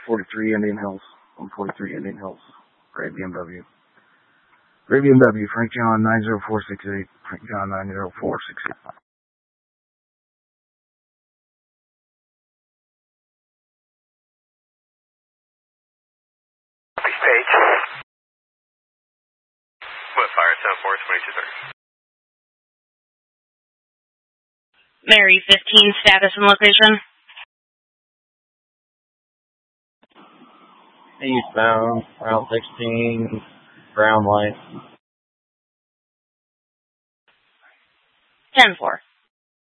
43 Indian Hills. 143 Indian Hills. Gray BMW. Gray BMW, Frank John 90468. Frank John 90468. Page. What, fire 7-4, 2230. Mary 15, status and location. Eastbound, Route 16, brown light. 10-4.